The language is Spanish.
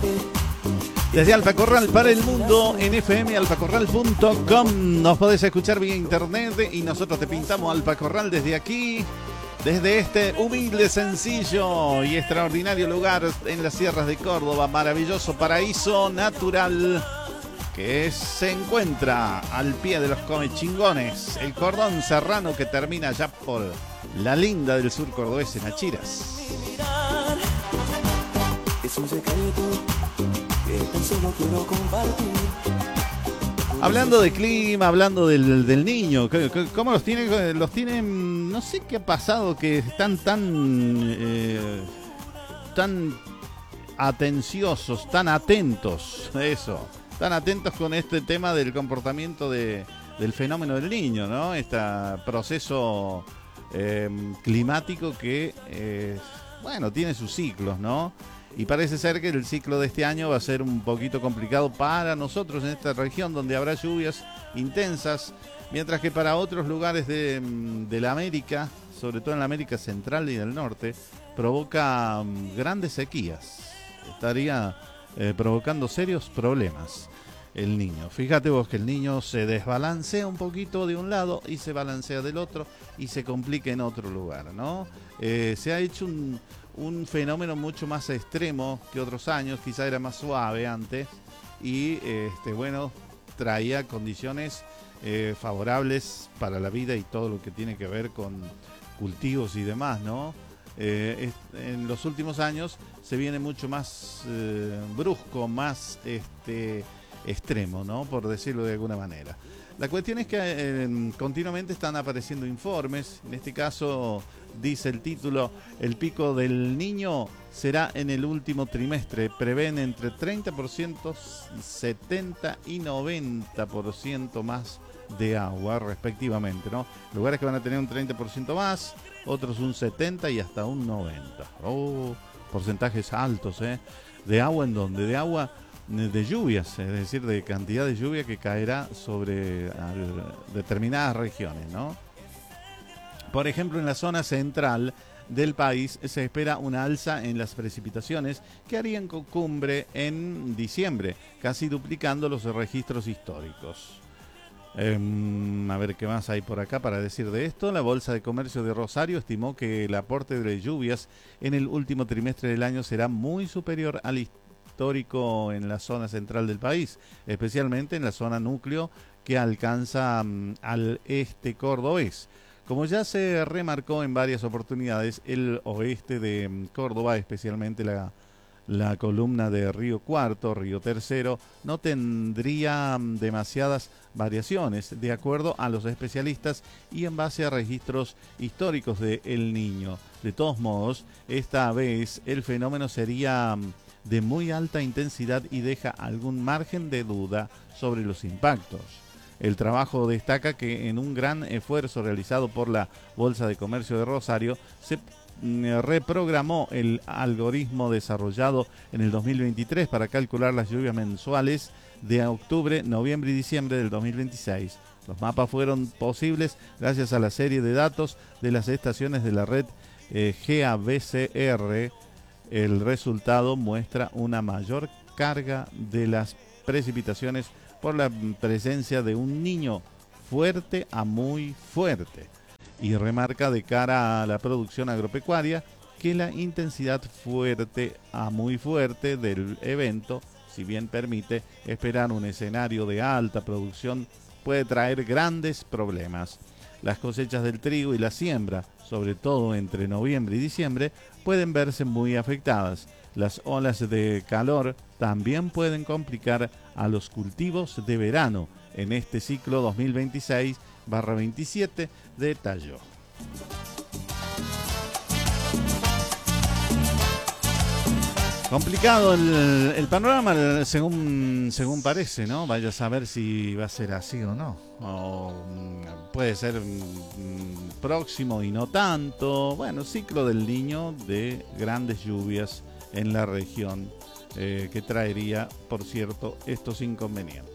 Desde Alfacorral para el mundo en fmalfacorral.com nos podés escuchar vía internet y nosotros te pintamos Alfacorral desde aquí, desde este humilde, sencillo y extraordinario lugar en las sierras de Córdoba, maravilloso paraíso natural que se encuentra al pie de los Comechingones, el cordón serrano que termina ya por la linda del sur cordobés en Achiras. Es un secreto que tan solo quiero compartir. Hablando de clima, hablando del niño, ¿cómo los tiene? Los tienen, no sé qué ha pasado, que están tan atenciosos, tan atentos, eso, tan atentos con este tema del comportamiento del fenómeno del niño, ¿no? Este proceso climático que, bueno, tiene sus ciclos, ¿no? Y parece ser que el ciclo de este año va a ser un poquito complicado para nosotros en esta región, donde habrá lluvias intensas, mientras que para otros lugares de la América, sobre todo en la América Central y del Norte, provoca grandes sequías. Estaría provocando serios problemas el niño. Fíjate vos que el niño se desbalancea un poquito de un lado y se balancea del otro y se complica en otro lugar, ¿no? Se ha hecho un fenómeno mucho más extremo que otros años, quizá era más suave antes y bueno, traía condiciones favorables para la vida y todo lo que tiene que ver con cultivos y demás, ¿no? En los últimos años se viene mucho más brusco, más extremo, ¿no? Por decirlo de alguna manera. La cuestión es que continuamente están apareciendo informes. En este caso dice el título: el pico del niño será en el último trimestre. Prevén entre 30%, 70% y 90% más de agua respectivamente, ¿no? Lugares que van a tener un 30% más, otros un 70% y hasta un 90%. Oh, porcentajes altos, de agua. ¿En dónde? De agua, de lluvias, es decir, de cantidad de lluvia que caerá sobre determinadas regiones, ¿no? Por ejemplo, en la zona central del país se espera una alza en las precipitaciones que harían cumbre en diciembre, casi duplicando los registros históricos. A ver qué más hay por acá para decir de esto. La Bolsa de Comercio de Rosario estimó que el aporte de lluvias en el último trimestre del año será muy superior al histórico en la zona central del país, especialmente en la zona núcleo que alcanza al este cordobés. Como ya se remarcó en varias oportunidades, el oeste de Córdoba, especialmente la columna de Río Cuarto, Río Tercero, no tendría demasiadas variaciones, de acuerdo a los especialistas y en base a registros históricos de El Niño. De todos modos, esta vez el fenómeno sería de muy alta intensidad y deja algún margen de duda sobre los impactos. El trabajo destaca que en un gran esfuerzo realizado por la Bolsa de Comercio de Rosario se reprogramó el algoritmo desarrollado en el 2023 para calcular las lluvias mensuales de octubre, noviembre y diciembre del 2026. Los mapas fueron posibles gracias a la serie de datos de las estaciones de la red GABCR. El resultado muestra una mayor carga de las precipitaciones por la presencia de un niño fuerte a muy fuerte. Y remarca de cara a la producción agropecuaria que la intensidad fuerte a muy fuerte del evento, si bien permite esperar un escenario de alta producción, puede traer grandes problemas. Las cosechas del trigo y la siembra, sobre todo entre noviembre y diciembre, pueden verse muy afectadas. Las olas de calor también pueden complicar a los cultivos de verano en este ciclo 2026/27, detalló. Complicado el panorama según parece, ¿no? Vaya a saber si va a ser así o no. O puede ser próximo y no tanto. Bueno, ciclo del Niño de grandes lluvias en la región que traería, por cierto, estos inconvenientes.